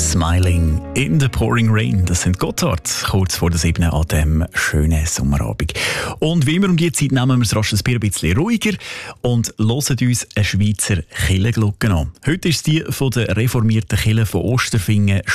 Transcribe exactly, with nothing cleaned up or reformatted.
Smiling in the pouring rain. Das sind Gotthard, kurz vor der sieben an diesem schönen Sommerabend. Und wie immer um diese Zeit nehmen wir es rasch ein bisschen ruhiger und hören uns eine Schweizer Kirchenglocke an. Heute ist die von der reformierten Kirche von Osterfingen